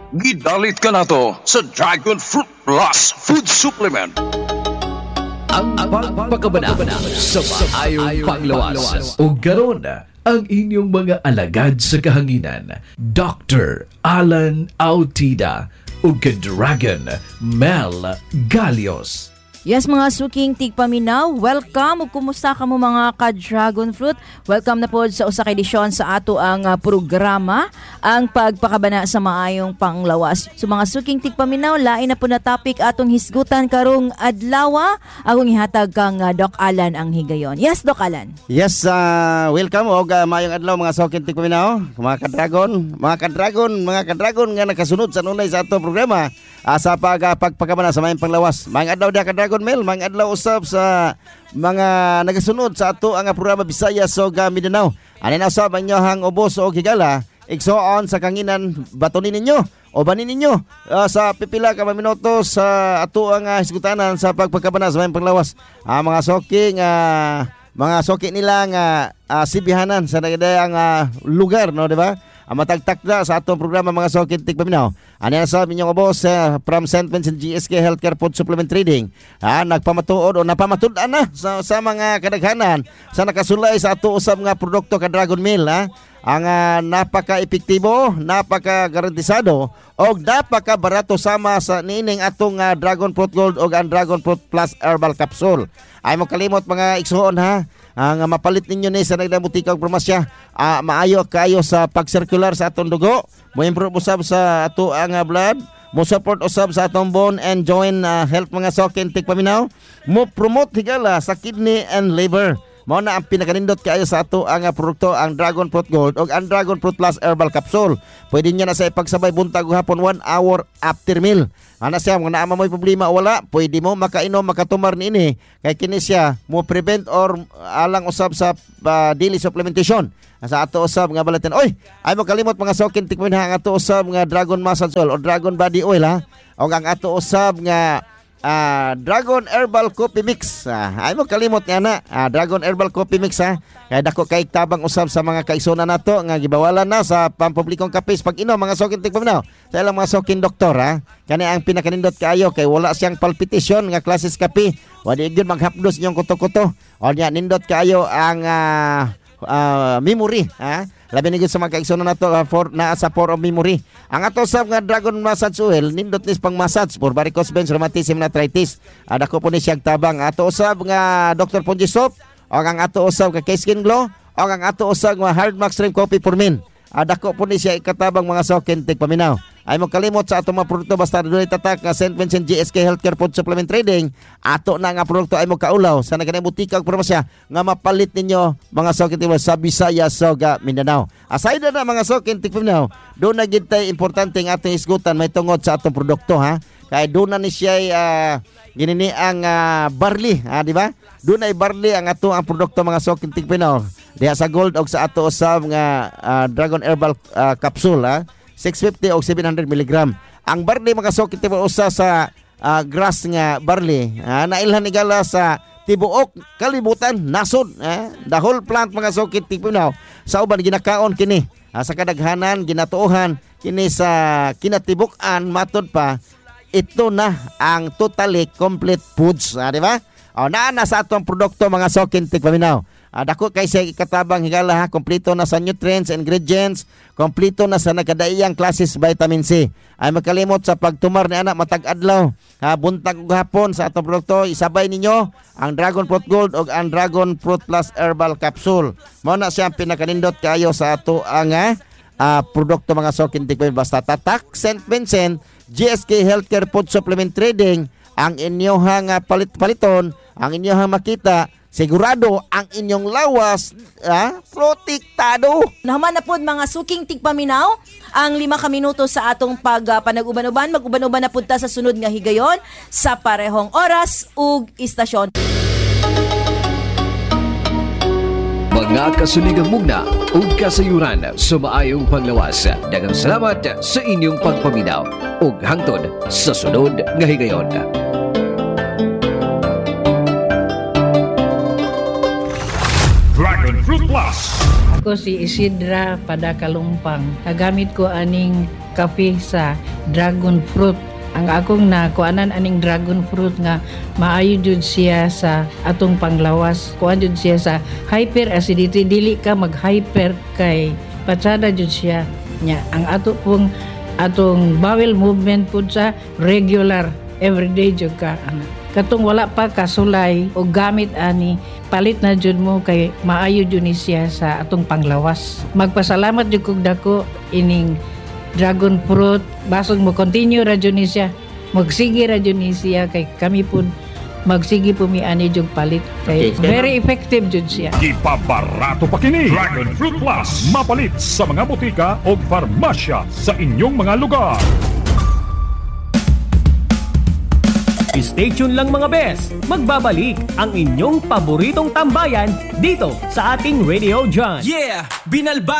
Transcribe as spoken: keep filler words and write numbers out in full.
Gidalit ka na to sa Dragon Fruit Plus Food Supplement. Ang pagpakabana sa maayong panglawas. O garon ang inyong mga alagad sa kahanginan, Doctor Alan Autida o Dragon Mel Galios. Yes, mga suking tigpaminaw, welcome ug kumusta ka mo mga ka-dragon fruit? Welcome na po sa usa ka edisyon sa ato ang uh, programa, ang pagpakabana sa maayong panglawas. So mga suking tigpaminaw, lain na po na topic atong hisgutan karong adlaw. Akong ihatag kang uh, Doc Alan ang higayon. Yes, Doc Alan. Yes, uh, welcome og uh, maayong adlaw mga suking tigpaminaw, mga ka-dragon, mga ka-dragon, mga ka-dragon nga nakasunod sa nunay sa ato programa. Uh, sa pag, uh, pagpakabana sa maayong panglawas. Maayong adlaw da ka-dragon Mel, mga adlaw usab sa mga nagasunod sa ato ang programa Bisaya Soga Mindanao. Ani na usab ang inyohang ubos o higala, igsoon sa kanginan batonin ninyo o banin ninyo uh, sa pipila ka minuto sa ato ang uh, hisgutanan sa pagpakabana sa maayong panglawas. Ang uh, mga soking uh, mga soki nila nga uh, sibihanan sa nagdayang uh, lugar, no, di ba? Ang matagtakda sa atong programa mga sokin tigpaminaw. Ano yan sa inyong boss uh, from Saint Vincent G S K Healthcare Food Supplement Trading. Ah, nagpamatuod o napamatudan na sa, sa mga kadaghanan sa nakasulay sa ato usab nga produkto ka Dragon Meal. Ha? Ang uh, napaka-epektibo, napaka-garantisado o napaka-barato sama sa nining atong uh, Dragon Fruit Gold o ang Dragon Fruit Plus Herbal Capsule. Ay mo kalimot mga igsoon ha. Ang uh, mapalit ninyo ni sa nagdamutika og promasya, uh, maayo kayo sa pag-circular sa atong dugo, mo improve usab sa ato ang uh, blood, mo support usab sa atong bone and joint uh, health mga sokin tigpaminaw, mo promote higala sa kidney and liver. Mao na ang pinakanindot kayo sa ato ang uh, produkto, ang Dragon Fruit Gold o ang Dragon Fruit Plus Herbal Capsule. Pwede niya na sa ipagsabay buntag hapon one hour after meal. Ana siya, kung naama mo'y problema o wala, pwede mo makainom, makatumar niini. Kaya kini siya, mo prevent or alang usab sa uh, daily supplementation. Sa ato usab nga balatin, oy, ay mo kalimot mga sokin tikmin ha, ang ato usab nga Dragon Massage Oil o Dragon Body Oil ha. O ang ato usab nga uh, Dragon Herbal Coffee Mix. Uh, ay mo kalimot niya na, uh, Dragon Herbal Coffee Mix ha. Kaya dako kay tabang usab sa mga kaisuna nato nga gibawalan na sa pampublikong kapis pag inom mga sokin tigpaminaw. Sa ilang mga sokin doktor ha. Kani ang pinakanindot kaayo kay wala siyang palpitation nga klases kape. Wadi gyud maghapdos niyong kuto-kuto. O nya nindot kaayo ang uh, uh, memory ha. Labi ni gyud sa mga kaisuna nato uh, for na sa for of memory. Ang ato sab nga Dragon Massage Oil nindot nis pang massage for varicose veins, rheumatism, and arthritis. Uh, dako po ni siyang tabang. Ato usab nga Doctor Ponji Soap o ang ato usab ka K-Skin Glow o ang ato usab nga Hard Max Stream Coffee for Men. Adako po ni siya ikatabang mga sokin tigpaminaw. Ay mo kalimot sa ato mga produkto basta doon itatak nga Saint Vincent G S K Healthcare Food Supplement Trading. Ato na nga produkto ay mo kaulaw sa naganay butika ug promasya nga mapalit ninyo mga sokin tigpaminaw sa Bisaya Soga Mindanao. Aside na mga sokin tigpaminaw, doon na gid tay importante nga atong isgutan may tungod sa atong produkto ha. Kay doon na ni siya uh, ginini ang uh, barley, ha, di ba? Doon ay barley ang ato ang produkto mga sokin tigpaminaw. Diha sa gold og sa ato usab nga uh, Dragon Herbal uh, Capsule ha. six fifty o seven hundred milligram. Ang barley mga sokin tigpaminaw usa sa uh, grass nga barley. Uh, nailhan igala sa tibuok kalibutan nasod eh? The whole plant mga sokin tigpaminaw sa uban ginakaon kini. Uh, sa kadaghanan ginatuohan kini sa kinatibuk-an matod pa ito na ang totally complete foods, ah, di ba? O naa na sa atong produkto mga sokin tigpaminaw. Ah, dako kay sa ikatabang higala ha, kompleto na sa nutrients, ingredients, kompleto na sa nagkadaiyang klases vitamin C. Ay makalimot sa pagtumar ni anak matag adlaw. Ha, buntag ug hapon sa atong produkto isabay ninyo ang Dragon Fruit Gold o ang Dragon Fruit Plus Herbal Capsule. Mao na siya pinakanindot kayo sa ato ang uh, produkto mga sokin tigpaminaw. Basta tatak Saint Vincent G S K Healthcare Food Supplement Trading ang inyohang uh, palit-paliton, ang inyohang makita, sigurado ang inyong lawas ah, protektado. Naman na po mga suking tigpaminaw ang lima ka minuto sa atong pag uh, panag-uban-uban. Mag-uban-uban na punta sa sunod nga higayon sa parehong oras ug istasyon. Mga kasuligang mugna ug kasayuran sa maayong panglawas. Daghang salamat sa inyong pagpaminaw ug hangtod sa sunod nga higayon. Dragon Fruit Plus. Ako si Isidra Padakalumpang. Nagamit ko aning kape sa dragon fruit. Ang akong nakuanan aning dragon fruit nga maayo jud siya sa atong panglawas. Kuan jud siya sa hyperacidity, dili ka mag-hyper kay patsada jud siya. Nya ang ato pong atong bowel movement pud sa regular everyday jud ka. Katong wala pa kasulay o gamit ani, palit na jud mo kay maayo jud ni siya sa atong panglawas. Magpasalamat jud kog dako ining dragon fruit, basog mo continue ra jud ni siya. Magsige ra jud ni siya kay kami pud magsige pumiani jud palit kay Okay. very effective jud siya. Ipabarato pa kini Dragon Fruit Plus, mapalit sa mga botika o farmasya sa inyong mga lugar. Stay tuned lang mga bes, magbabalik ang inyong paboritong tambayan dito sa ating Radio John. Yeah! Binalba